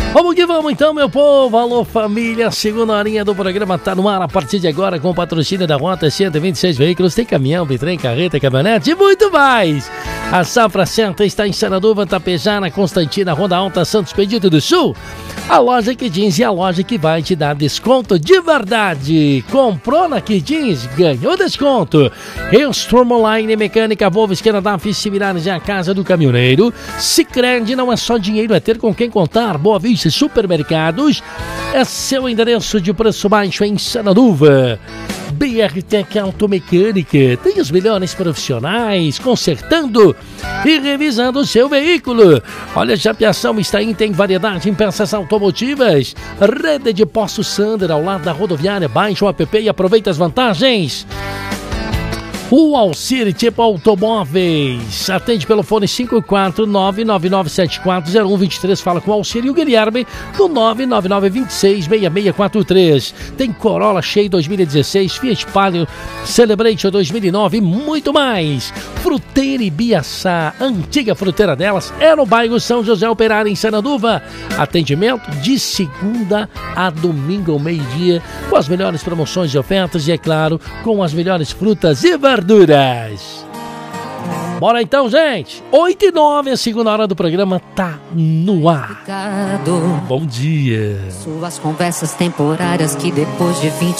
Vamos que vamos então, meu povo. Alô, família. Segunda horinha do programa tá no ar a partir de agora com o patrocínio da Rota 126 Veículos. Tem caminhão, bitrem, carreta, caminhonete e muito mais. A Safra Certa está em Sanaduva, Tapejara, Constantina, Ronda Alta, Santos, Pedido do Sul. A loja que jeans e a loja que vai te dar desconto de verdade. Comprou na que jeans, ganhou desconto. Restrom Online, Mecânica, Volvo, Esquina da similares é a casa do caminhoneiro. Sicredi não é só dinheiro, é ter com quem contar. Boa Vista Supermercados é seu endereço de preço baixo em Sanaduva. BRTech Automecânica tem os melhores profissionais consertando e revisando o seu veículo. Olha, Japiação está aí, tem variedade em peças automotivas. Rede de Poço Sander ao lado da rodoviária. Baixe o app e aproveita as vantagens. O Alcir Tipo Automóveis atende pelo fone 549-9974-0123. Fala com o Alcir e o Guilherme no 999266643. Tem Corolla Cheio 2016, Fiat Palio Celebration 2009 e muito mais. Fruteira Ibiaçá, antiga fruteira delas, é no bairro São José Operário, em Sanaduva. Atendimento de segunda a domingo ao meio-dia, com as melhores promoções e ofertas e, é claro, com as melhores frutas e verduras. Bora então, gente. 8h09, a segunda hora do programa tá no ar. Bom dia. Suas conversas temporárias que depois de 20